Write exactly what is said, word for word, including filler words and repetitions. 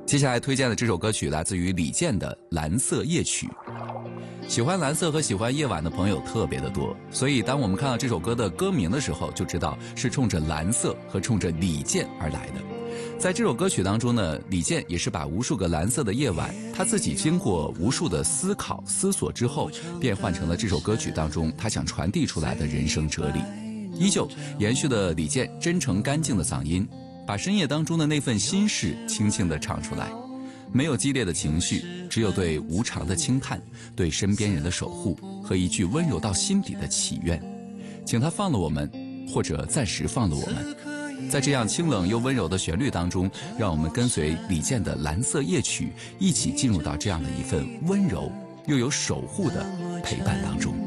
接下来推荐的这首歌曲来自于李健的《蓝色夜曲》。喜欢蓝色和喜欢夜晚的朋友特别的多，所以当我们看到这首歌的歌名的时候，就知道是冲着蓝色和冲着李健而来的。在这首歌曲当中呢，李健也是把无数个蓝色的夜晚，他自己经过无数的思考思索之后，变换成了这首歌曲当中他想传递出来的人生哲理。依旧延续了李健真诚干净的嗓音，把深夜当中的那份心事轻轻地唱出来，没有激烈的情绪，只有对无常的轻叹，对身边人的守护和一句温柔到心底的祈愿。请他放了我们，或者暂时放了我们。在这样清冷又温柔的旋律当中，让我们跟随李健的蓝色夜曲一起进入到这样的一份温柔又有守护的陪伴当中。